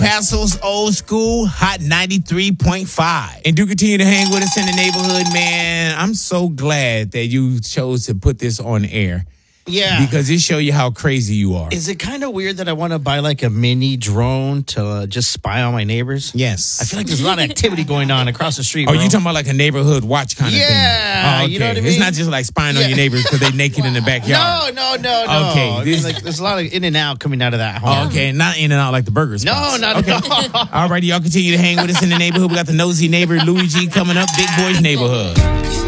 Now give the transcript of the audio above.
Paso's Old School, Hot 93.5. And do continue to hang with us in the neighborhood, man. I'm so glad that you chose to put this on air. Yeah. Because it show you how crazy you are. Is it kind of weird that I want to buy like a mini drone to just spy on my neighbors? Yes. I feel like there's a lot of activity going on across the street. Oh, bro. you talking about like a neighborhood watch kind of thing? Yeah. Oh, okay. You know what I mean? It's not just like spying on your neighbors because they naked in the backyard. No. Okay, I mean, like, there's a lot of in and out coming out of that home. Okay, not in and out like the burger spots. No, not at all. All righty, y'all continue to hang with us in the neighborhood. We got the nosy neighbor, Louis G, coming up. Big Boys Neighborhood.